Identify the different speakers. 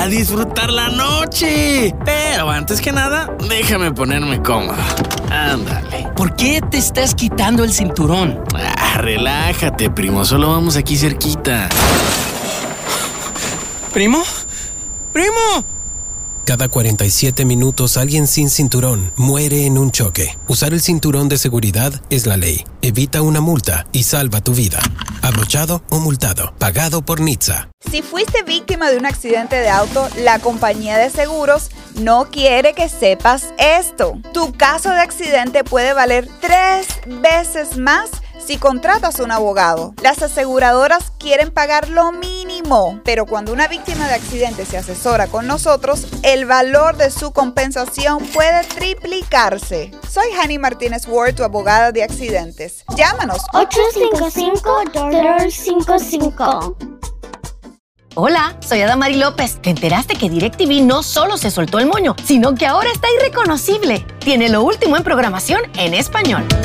Speaker 1: a disfrutar la noche. Pero antes que nada, déjame ponerme cómodo. Ándale.
Speaker 2: ¿Por qué te estás quitando el cinturón?
Speaker 1: Relájate, primo. Solo vamos aquí cerquita.
Speaker 2: ¿Primo? ¡Primo!
Speaker 3: Cada 47 minutos alguien sin cinturón muere en un choque. Usar el cinturón de seguridad es la ley. Evita una multa y salva tu vida. Abrochado o multado. Pagado por NHTSA.
Speaker 4: Si fuiste víctima de un accidente de auto, la compañía de seguros no quiere que sepas esto. Tu caso de accidente puede valer 3 veces más si contratas un abogado. Las aseguradoras quieren pagar lo mínimo, pero cuando una víctima de accidente se asesora con nosotros, el valor de su compensación puede triplicarse. Soy Hani Martínez Ward, tu abogada de accidentes. Llámanos
Speaker 5: 855-DOCTOR55.
Speaker 6: Hola, soy Adamari López. ¿Te enteraste que DirecTV no solo se soltó el moño, sino que ahora está irreconocible? Tiene lo último en programación en español.